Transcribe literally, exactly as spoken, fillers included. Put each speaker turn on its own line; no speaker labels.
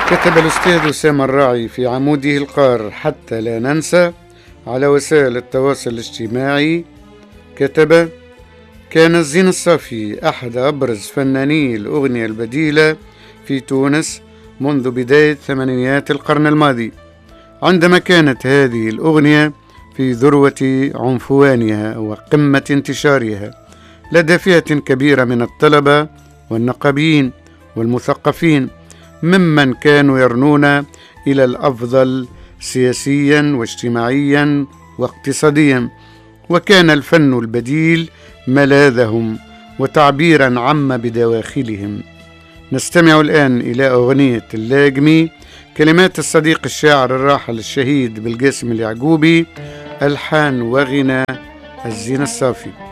كتب الأستاذ أسامة الراعي في عموده القار حتى لا ننسى على وسائل التواصل الاجتماعي، كتب: كان الزين الصافي أحد أبرز فناني الأغنية البديلة في تونس منذ بداية ثمانينيات القرن الماضي، عندما كانت هذه الأغنية في ذروة عنفوانها وقمة انتشارها لدى فئة كبيرة من الطلبة والنقابيين والمثقفين ممن كانوا يرنون إلى الأفضل سياسيا واجتماعيا واقتصاديا، وكان الفن البديل ملاذهم وتعبيرا عما بدواخلهم. نستمع الآن إلى أغنية اللاجمي، كلمات الصديق الشاعر الراحل الشهيد بالقاسم اليعقوبي، ألحان وغنى الزين الصافي.